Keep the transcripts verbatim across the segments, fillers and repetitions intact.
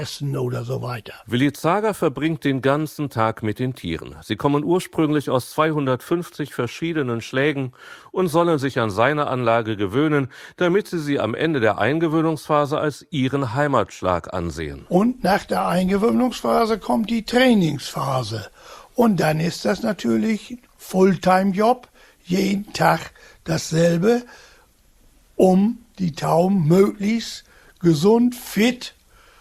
essen oder so weiter. Willi Zager verbringt den ganzen Tag mit den Tieren. Sie kommen ursprünglich aus zweihundertfünfzig verschiedenen Schlägen und sollen sich an seine Anlage gewöhnen, damit sie sie am Ende der Eingewöhnungsphase als ihren Heimatschlag ansehen. Und nach der Eingewöhnungsphase kommt die Trainingsphase. Und dann ist das natürlich Fulltime-Job, jeden Tag dasselbe, um die Tauben möglichst gesund, fit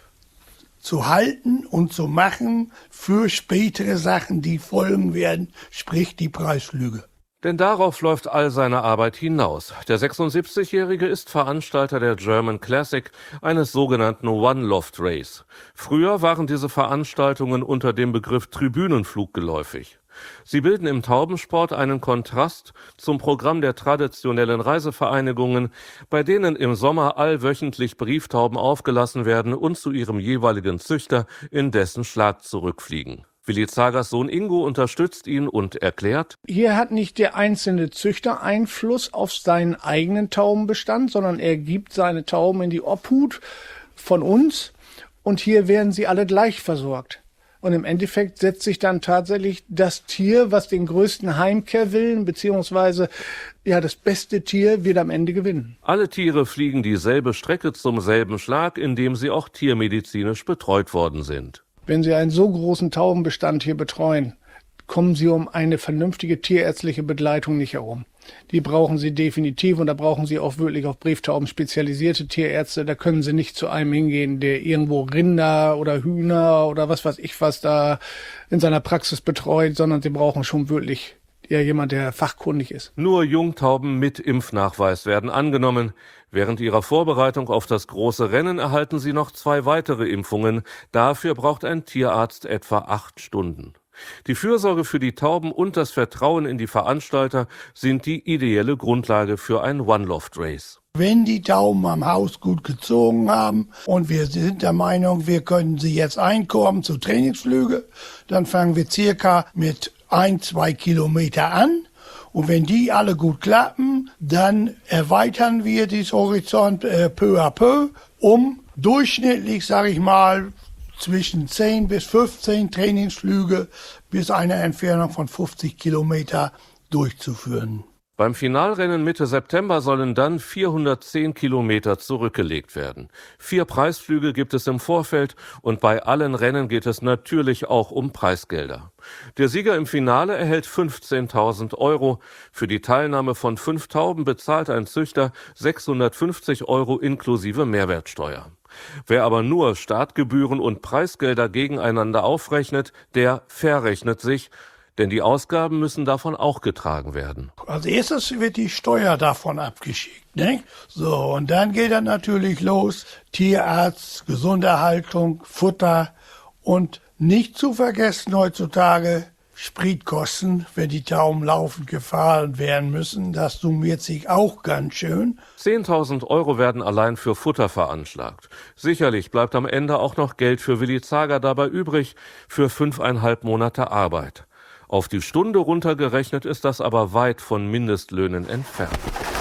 zu halten und zu machen für spätere Sachen, die folgen werden, sprich die Preisflüge. Denn darauf läuft all seine Arbeit hinaus. Der sechsundsiebzigjährige ist Veranstalter der German Classic, eines sogenannten One Loft Race. Früher waren diese Veranstaltungen unter dem Begriff Tribünenflug geläufig. Sie bilden im Taubensport einen Kontrast zum Programm der traditionellen Reisevereinigungen, bei denen im Sommer allwöchentlich Brieftauben aufgelassen werden und zu ihrem jeweiligen Züchter in dessen Schlag zurückfliegen. Willi Zagers Sohn Ingo unterstützt ihn und erklärt: Hier hat nicht der einzelne Züchter Einfluss auf seinen eigenen Taubenbestand, sondern er gibt seine Tauben in die Obhut von uns und hier werden sie alle gleich versorgt. Und im Endeffekt setzt sich dann tatsächlich das Tier, was den größten Heimkehrwillen, beziehungsweise ja, das beste Tier wird am Ende gewinnen. Alle Tiere fliegen dieselbe Strecke zum selben Schlag, in dem sie auch tiermedizinisch betreut worden sind. Wenn Sie einen so großen Taubenbestand hier betreuen, kommen Sie um eine vernünftige tierärztliche Begleitung nicht herum. Die brauchen Sie definitiv und da brauchen Sie auch wirklich auf Brieftauben spezialisierte Tierärzte. Da können Sie nicht zu einem hingehen, der irgendwo Rinder oder Hühner oder was weiß ich was da in seiner Praxis betreut, sondern Sie brauchen schon wirklich ja jemand, der fachkundig ist. Nur Jungtauben mit Impfnachweis werden angenommen. Während ihrer Vorbereitung auf das große Rennen erhalten sie noch zwei weitere Impfungen. Dafür braucht ein Tierarzt etwa acht Stunden. Die Fürsorge für die Tauben und das Vertrauen in die Veranstalter sind die ideelle Grundlage für ein One Loft Race. Wenn die Tauben am Haus gut gezogen haben und wir sind der Meinung, wir können sie jetzt einkorben zu Trainingsflüge, dann fangen wir circa mit ein, zwei Kilometer an. Und wenn die alle gut klappen, dann erweitern wir diesen Horizont äh, peu à peu, um durchschnittlich, sage ich mal, zwischen zehn bis fünfzehn Trainingsflüge bis eine Entfernung von fünfzig Kilometer durchzuführen. Beim Finalrennen Mitte September sollen dann vierhundertzehn Kilometer zurückgelegt werden. Vier Preisflüge gibt es im Vorfeld und bei allen Rennen geht es natürlich auch um Preisgelder. Der Sieger im Finale erhält fünfzehntausend Euro. Für die Teilnahme von fünf Tauben bezahlt ein Züchter sechshundertfünfzig Euro inklusive Mehrwertsteuer. Wer aber nur Startgebühren und Preisgelder gegeneinander aufrechnet, der verrechnet sich, denn die Ausgaben müssen davon auch getragen werden. Als erstes wird die Steuer davon abgeschickt, ne? So, und dann geht dann natürlich los, Tierarzt, Gesunderhaltung, Futter und nicht zu vergessen heutzutage Spritkosten, wenn die Tauben laufend gefahren werden müssen. Das summiert sich auch ganz schön. zehntausend Euro werden allein für Futter veranschlagt. Sicherlich bleibt am Ende auch noch Geld für Willi Zager dabei übrig, für fünfeinhalb Monate Arbeit. Auf die Stunde runtergerechnet ist das aber weit von Mindestlöhnen entfernt.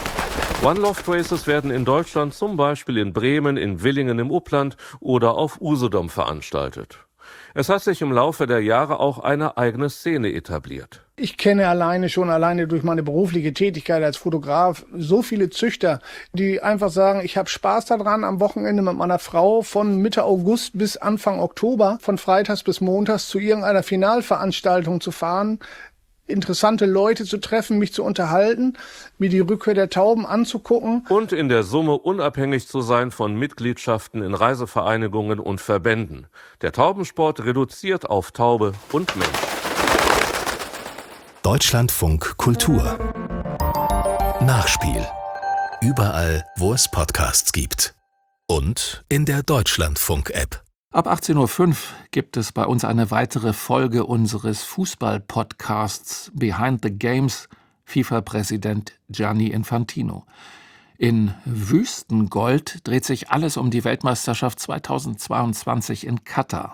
One Loft Races werden in Deutschland zum Beispiel in Bremen, in Villingen im Upland oder auf Usedom veranstaltet. Es hat sich im Laufe der Jahre auch eine eigene Szene etabliert. Ich kenne alleine schon, alleine durch meine berufliche Tätigkeit als Fotograf, so viele Züchter, die einfach sagen, ich habe Spaß daran, am Wochenende mit meiner Frau von Mitte August bis Anfang Oktober, von freitags bis montags zu irgendeiner Finalveranstaltung zu fahren, interessante Leute zu treffen, mich zu unterhalten, mir die Rückkehr der Tauben anzugucken. Und in der Summe unabhängig zu sein von Mitgliedschaften in Reisevereinigungen und Verbänden. Der Taubensport reduziert auf Taube und Mensch. Deutschlandfunk Kultur. Nachspiel. Überall, wo es Podcasts gibt. Und in der Deutschlandfunk-App. Ab achtzehn Uhr fünf gibt es bei uns eine weitere Folge unseres Fußball-Podcasts Behind the Games, FIFA-Präsident Gianni Infantino. In Wüstengold dreht sich alles um die Weltmeisterschaft zweitausendzweiundzwanzig in Katar.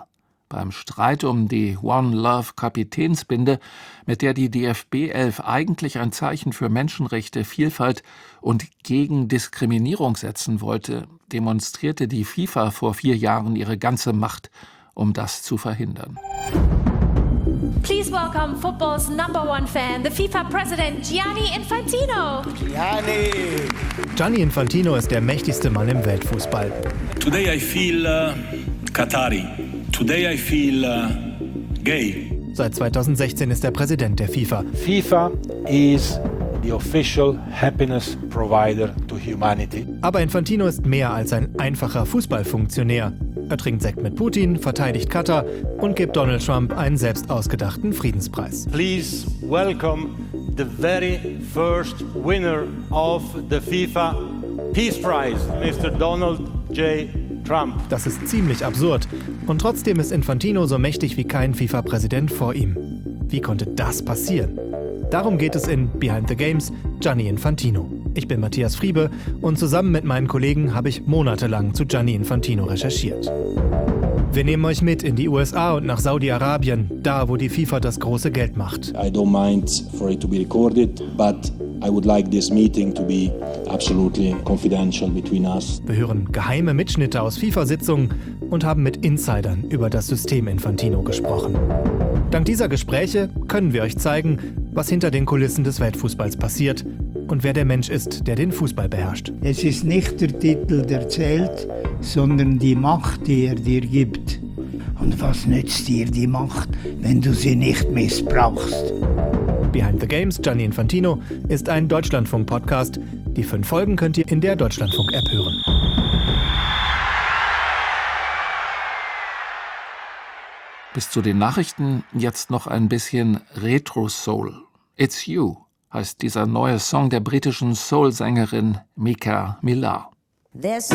Beim Streit um die One Love Kapitänsbinde, mit der die D F B elf eigentlich ein Zeichen für Menschenrechte, Vielfalt und gegen Diskriminierung setzen wollte, demonstrierte die FIFA vor vier Jahren ihre ganze Macht, um das zu verhindern. Please welcome football's number one fan, the FIFA president Gianni Infantino. Gianni. Gianni Infantino ist der mächtigste Mann im Weltfußball. Today I feel uh, Qatari. Today I feel uh, gay. Seit zweitausendsechzehn ist er Präsident der FIFA. FIFA is the official happiness provider to humanity. Aber Infantino ist mehr als ein einfacher Fußballfunktionär. Er trinkt Sekt mit Putin, verteidigt Katar und gibt Donald Trump einen selbst ausgedachten Friedenspreis. Please welcome the very first winner of the FIFA Peace Prize, Mister Donald J. Trump. Das ist ziemlich absurd. Und trotzdem ist Infantino so mächtig wie kein FIFA-Präsident vor ihm. Wie konnte das passieren? Darum geht es in Behind the Games, Gianni Infantino. Ich bin Matthias Friebe und zusammen mit meinen Kollegen habe ich monatelang zu Gianni Infantino recherchiert. Wir nehmen euch mit in die U S A und nach Saudi-Arabien, da wo die FIFA das große Geld macht. I don't mind for it to be recorded, but I would like this meeting to be absolutely confidential between us. Wir hören geheime Mitschnitte aus FIFA-Sitzungen und haben mit Insidern über das System Infantino gesprochen. Dank dieser Gespräche können wir euch zeigen, was hinter den Kulissen des Weltfußballs passiert und wer der Mensch ist, der den Fußball beherrscht. Es ist nicht der Titel, der zählt, sondern die Macht, die er dir gibt. Und was nützt dir die Macht, wenn du sie nicht missbrauchst? Behind the Games, Gianni Infantino, ist ein Deutschlandfunk-Podcast. Die fünf Folgen könnt ihr in der Deutschlandfunk-App hören. Bis zu den Nachrichten jetzt noch ein bisschen Retro-Soul. It's You heißt dieser neue Song der britischen Soul-Sängerin Mika Millar. There's